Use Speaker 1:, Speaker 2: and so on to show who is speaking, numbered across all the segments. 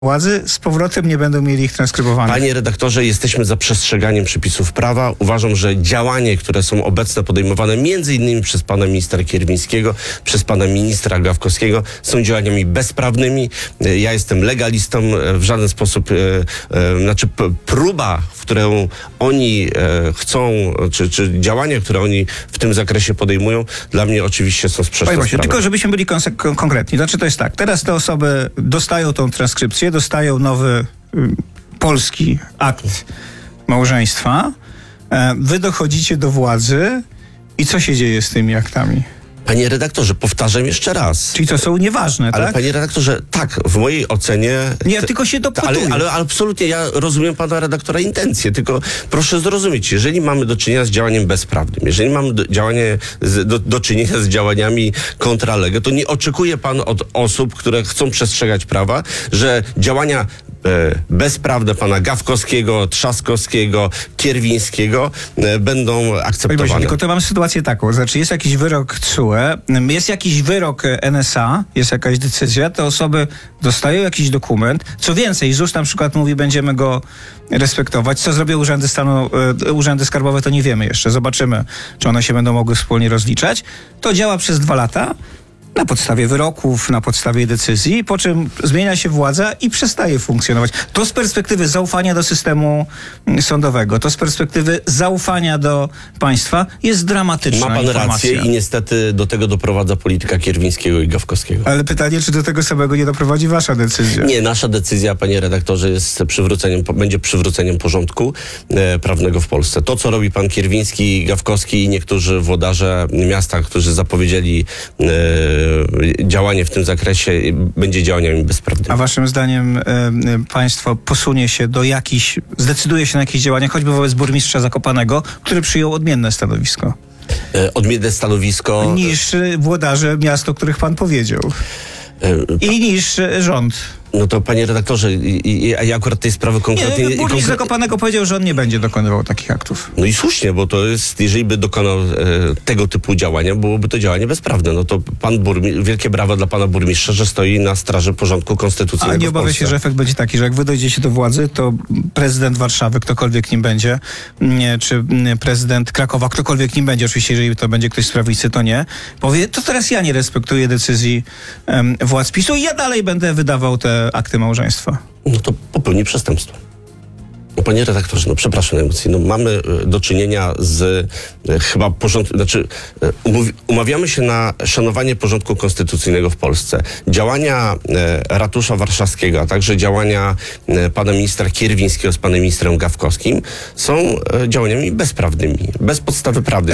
Speaker 1: władzy z powrotem nie będą mieli ich transkrybowanych.
Speaker 2: Panie redaktorze, jesteśmy za przestrzeganiem przepisów prawa. Uważam, że działania, które są obecne podejmowane między innymi przez pana ministra Kierwińskiego, przez pana ministra Gawkowskiego, są działaniami bezprawnymi. Ja jestem legalistą, w żaden sposób, próba, w którą oni chcą, czy działania, które oni w tym zakresie podejmują, dla mnie oczywiście są sprzeczne z prawem.
Speaker 1: Tylko żebyśmy byli konkretni. Znaczy to jest tak, teraz te osoby dostają tą transkrypcję, dostają nowy polski akt małżeństwa, wy dochodzicie do władzy i co się dzieje z tymi aktami?
Speaker 2: Panie redaktorze, powtarzam jeszcze raz.
Speaker 1: Czyli to są nieważne,
Speaker 2: ale
Speaker 1: tak?
Speaker 2: Panie redaktorze, tak, w mojej ocenie...
Speaker 1: Nie, ja tylko się dopytuję.
Speaker 2: Ale absolutnie, ja rozumiem pana redaktora intencje, tylko proszę zrozumieć, jeżeli mamy do czynienia z działaniem bezprawnym, jeżeli mamy do czynienia z działaniami contra lege, to nie oczekuje pan od osób, które chcą przestrzegać prawa, że działania bezprawne pana Gawkowskiego, Trzaskowskiego, Kierwińskiego będą akceptowane.
Speaker 1: Tylko to mam sytuację taką, znaczy jest jakiś wyrok TSUE, jest jakiś wyrok NSA, jest jakaś decyzja, te osoby dostają jakiś dokument, co więcej, ZUS na przykład mówi, będziemy go respektować, co zrobią urzędy stanu, urzędy skarbowe, to nie wiemy jeszcze, zobaczymy, czy one się będą mogły wspólnie rozliczać. To działa przez 2 lata, na podstawie wyroków, na podstawie decyzji, po czym zmienia się władza i przestaje funkcjonować. To z perspektywy zaufania do systemu sądowego, to z perspektywy zaufania do państwa jest dramatyczna
Speaker 2: Ma pan
Speaker 1: informacja.
Speaker 2: rację i niestety do tego doprowadza polityka Kierwińskiego i Gawkowskiego.
Speaker 1: Ale pytanie, czy do tego samego nie doprowadzi wasza decyzja?
Speaker 2: Nie, nasza decyzja, panie redaktorze, jest będzie przywróceniem porządku prawnego w Polsce. To, co robi pan Kierwiński, Gawkowski i niektórzy włodarze miasta, którzy zapowiedzieli działanie w tym zakresie, będzie działaniami bezprawnymi.
Speaker 1: A waszym zdaniem państwo zdecyduje się na jakieś działania, choćby wobec burmistrza Zakopanego, który przyjął odmienne stanowisko?
Speaker 2: Odmienne stanowisko...
Speaker 1: Niż włodarze miast, o których pan powiedział. I niż rząd.
Speaker 2: No to panie redaktorze, ja akurat tej sprawy konkretnie...
Speaker 1: Nie, burmistrz Zakopanego powiedział, że on nie będzie dokonywał takich aktów.
Speaker 2: No i słusznie, bo to jest, jeżeli by dokonał tego typu działania, byłoby to działanie bezprawne. No to wielkie brawa dla pana burmistrza, że stoi na straży porządku konstytucyjnego.
Speaker 1: Ale nie obawia się, że efekt będzie taki, że jak wy dojdziecie do władzy, to prezydent Warszawy, ktokolwiek nim będzie, czy prezydent Krakowa, ktokolwiek nim będzie, oczywiście, jeżeli to będzie ktoś z prawicy, to nie, powie, to teraz ja nie respektuję decyzji władz PiS-u i ja dalej będę wydawał te akty małżeństwa.
Speaker 2: No to popełni przestępstwo. No, panie redaktorze, no przepraszam najmocniej, no mamy do czynienia z chyba umawiamy się na szanowanie porządku konstytucyjnego w Polsce. Działania ratusza warszawskiego, a także działania pana ministra Kierwińskiego z panem ministrem Gawkowskim są działaniami bezprawnymi, bez podstawy prawnej.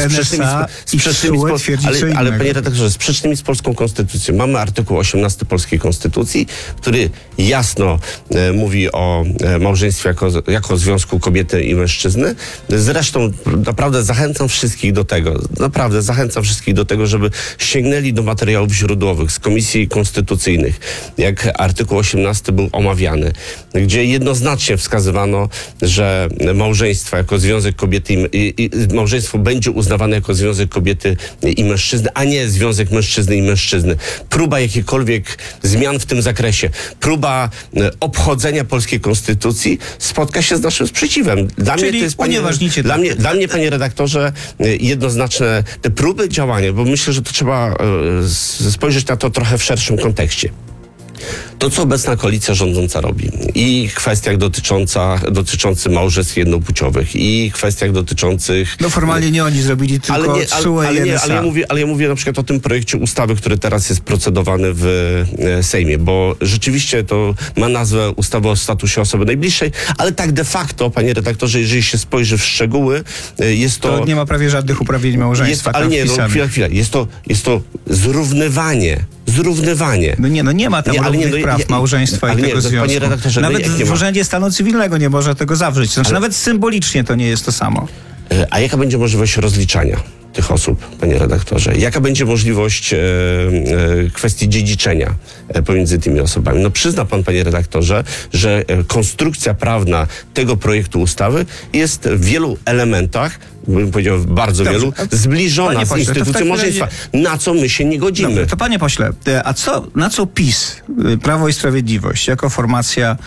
Speaker 2: Ale panie redaktorze, sprzecznymi z polską konstytucją. Mamy artykuł 18 polskiej konstytucji, który jasno mówi o małżeństwie jako związku kobiety i mężczyzny. Zresztą naprawdę zachęcam wszystkich do tego, żeby sięgnęli do materiałów źródłowych z komisji konstytucyjnych, jak artykuł 18 był omawiany, gdzie jednoznacznie wskazywano, że małżeństwo jako związek kobiety małżeństwo będzie uznawane jako związek kobiety i mężczyzny, a nie związek mężczyzny i mężczyzny. Próba jakichkolwiek zmian w tym zakresie, próba obchodzenia polskiej konstytucji spotka się z naszym sprzeciwem. Dla mnie, panie redaktorze, jednoznaczne te próby działania, bo myślę, że to trzeba spojrzeć na to trochę w szerszym kontekście. To, co obecna koalicja rządząca robi i kwestiach dotyczących małżeństw jednopłciowych i kwestiach dotyczących...
Speaker 1: No formalnie nie oni zrobili, tylko TSUE i NSA.
Speaker 2: Ale ja mówię na przykład o tym projekcie ustawy, który teraz jest procedowany w Sejmie, bo rzeczywiście to ma nazwę ustawa o statusie osoby najbliższej, ale tak de facto, panie redaktorze, jeżeli się spojrzy w szczegóły, jest to...
Speaker 1: To nie ma prawie żadnych uprawnień małżeństwa.
Speaker 2: Chwila. Jest to zrównywanie. Nie ma tam równych praw małżeństwa i tego związku.
Speaker 1: Panie redaktorze, nawet w Urzędzie Stanu Cywilnego nie można tego zawrzeć. Znaczy nawet symbolicznie to nie jest to samo.
Speaker 2: A jaka będzie możliwość rozliczania tych osób, panie redaktorze? Jaka będzie możliwość kwestii dziedziczenia pomiędzy tymi osobami? No przyzna pan, panie redaktorze, że konstrukcja prawna tego projektu ustawy jest w wielu elementach, bym powiedział bardzo
Speaker 1: Dobrze.
Speaker 2: wielu, zbliżona
Speaker 1: Panie
Speaker 2: z
Speaker 1: pośle, to w
Speaker 2: instytucją
Speaker 1: takim
Speaker 2: małżeństwa, na co my się nie godzimy.
Speaker 1: Dobrze, to panie pośle, a na co PiS, Prawo i Sprawiedliwość, jako formacja